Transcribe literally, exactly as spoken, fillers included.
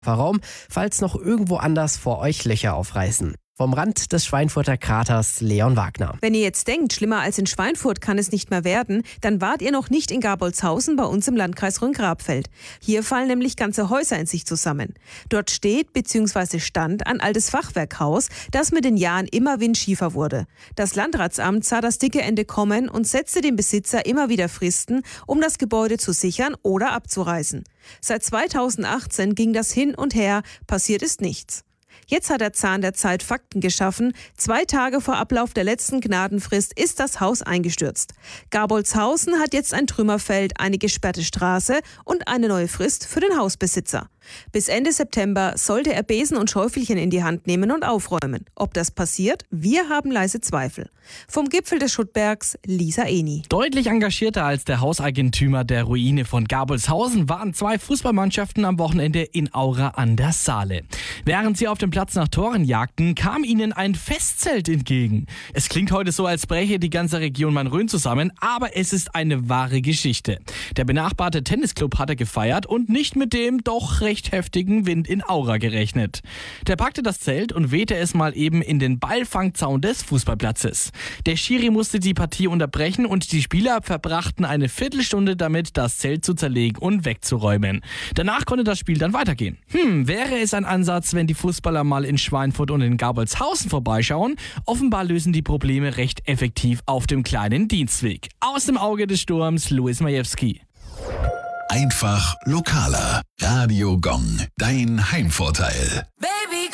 Warum? Falls noch irgendwo anders vor euch Löcher aufreißen. Vom Rand des Schweinfurter Kraters, Leon Wagner. Wenn ihr jetzt denkt, schlimmer als in Schweinfurt kann es nicht mehr werden, dann wart ihr noch nicht in Gabolzhausen bei uns im Landkreis Rhön-Grabfeld. Hier fallen nämlich ganze Häuser in sich zusammen. Dort steht bzw. stand ein altes Fachwerkhaus, das mit den Jahren immer windschiefer wurde. Das Landratsamt sah das dicke Ende kommen und setzte dem Besitzer immer wieder Fristen, um das Gebäude zu sichern oder abzureißen. Seit zweitausendachtzehn ging das hin und her, passiert ist nichts. Jetzt hat der Zahn der Zeit Fakten geschaffen. Zwei Tage vor Ablauf der letzten Gnadenfrist ist das Haus eingestürzt. Gabolzhausen hat jetzt ein Trümmerfeld, eine gesperrte Straße und eine neue Frist für den Hausbesitzer. Bis Ende September sollte er Besen und Schaufelchen in die Hand nehmen und aufräumen. Ob das passiert? Wir haben leise Zweifel. Vom Gipfel des Schuttbergs, Lisa Eni. Deutlich engagierter als der Hauseigentümer der Ruine von Gabolzhausen waren zwei Fußballmannschaften am Wochenende in Aura an der Saale. Während sie auf dem Platz nach Toren jagten, kam ihnen ein Festzelt entgegen. Es klingt heute so, als bräche die ganze Region Main-Rhön zusammen, aber es ist eine wahre Geschichte. Der benachbarte Tennisclub hatte gefeiert und nicht mit dem doch recht heftigen Wind in Aura gerechnet. Der packte das Zelt und wehte es mal eben in den Ballfangzaun des Fußballplatzes. Der Schiri musste die Partie unterbrechen und die Spieler verbrachten eine Viertelstunde damit, das Zelt zu zerlegen und wegzuräumen. Danach konnte das Spiel dann weitergehen. Hm, wäre es ein Ansatz, wenn die Fußballer mal in Schweinfurt und in Gabolzhausen vorbeischauen? Offenbar lösen die Probleme recht effektiv auf dem kleinen Dienstweg. Aus dem Auge des Sturms, Louis Majewski. Einfach lokaler. Radio Gong, dein Heimvorteil.